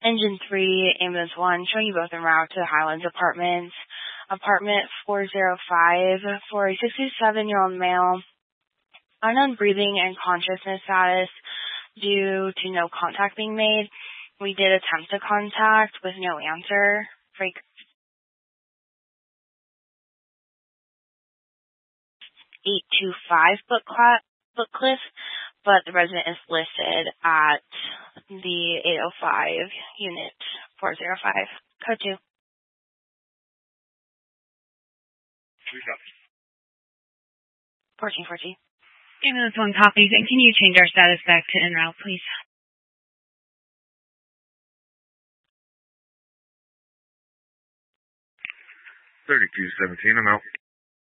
Engine 3, Ambulance 1, showing you both en route to Highlands Apartments. Apartment 405 for a 67-year-old male. Unknown breathing and consciousness status due to no contact being made. We did attempt to contact with no answer. Freak 825 Bookcliff, but the resident is listed at the 805 unit 405. Code 2. 1414. Ambulance 1 copies, and can you change our status back to en route, please? 3217, I'm out.